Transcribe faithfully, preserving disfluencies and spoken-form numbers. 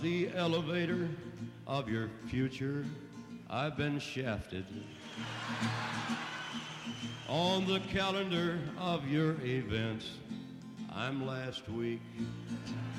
The elevator of your future, I've been shafted. On the calendar of your events, I'm last week.